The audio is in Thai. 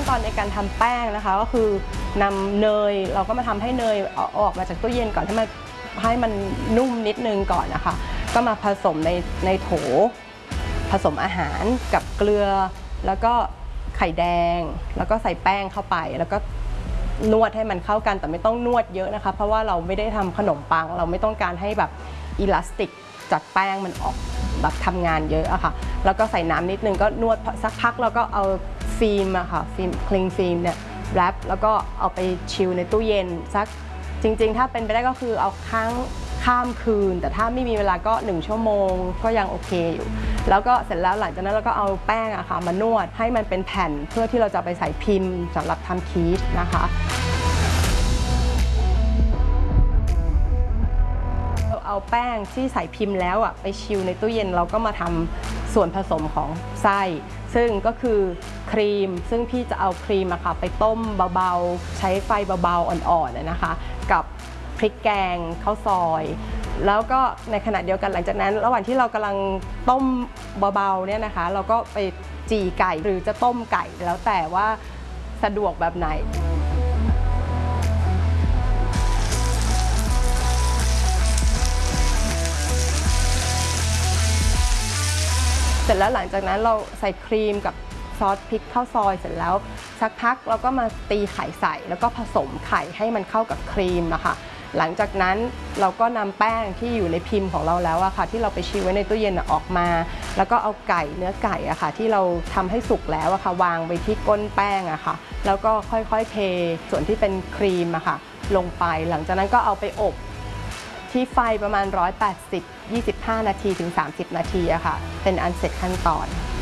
ตอนในการทำแป้งนะคะก็คือนำเนยเราก็มาทำให้เนยออกมาจากตู้เย็นก่อนให้มันนุ่มนิดนึงก่อนนะคะก็มาผสมในโถผสมอาหารกับเกลือแล้วก็ไข่แดงแล้วก็ใส่แป้งเข้าไปแล้วก็นวดให้มันเข้ากันแต่ไม่ต้องนวดเยอะนะคะเพราะว่าเราไม่ได้ทำขนมปังเราไม่ต้องการให้แบบอิลาสติกจากแป้งมันออกแบบทำงานเยอะอะค่ะแล้วก็ใส่น้ำนิดนึงก็นวดสักพักแล้วก็เอาฟิล์มอะค่ะฟิล์มคลิงฟิล์มเนี่ยแรปแล้วก็เอาไปชิลในตู้เย็นสักจริงๆถ้าเป็นไปได้ก็คือเอาข้ามคืนแต่ถ้าไม่มีเวลาก็1 ชั่วโมงก็ยังโอเคอยู่แล้วก็เสร็จแล้วหลังจากนั้นเราก็เอาแป้งอะค่ะมานวดให้มันเป็นแผ่นเพื่อที่เราจะไปใส่พิมพ์สำหรับทำคีสนะคะเอาแป้งที่ใส่พิมพ์แล้วไปชิลในตู้เย็นเราก็มาทำส่วนผสมของไส้ซึ่งก็คือครีมซึ่งพี่จะเอาครีมไปต้มเบาๆใช้ไฟเบาๆอ่อนๆนะคะกับพริกแกงข้าวซอยแล้วก็ในขณะเดียวกันหลังจากนั้นระหว่างที่เรากำลังต้มเบาๆเนี่ยนะคะเราก็ไปจี่ไก่หรือจะต้มไก่แล้วแต่ว่าสะดวกแบบไหนเสร็จแล้วหลังจากนั้นเราใส่ครีมกับซอสพริกข้าวซอยเสร็จแล้วสักพักเราก็มาตีไข่ใส่แล้วก็ผสมไข่ให้มันเข้ากับครีมนะคะหลังจากนั้นเราก็นำแป้งที่อยู่ในพิมพ์ของเราแล้วค่ะที่เราไปชิลไว้ในตู้เย็นออกมาแล้วก็เอาเนื้อไก่ค่ะที่เราทำให้สุกแล้วค่ะวางไว้ที่ก้นแป้งค่ะแล้วก็ค่อยๆเทส่วนที่เป็นครีมค่ะลงไปหลังจากนั้นก็เอาไปอบที่ไฟประมาณ180 25 นาทีถึง 30 นาทีค่ะเป็นอันเสร็จขั้นตอน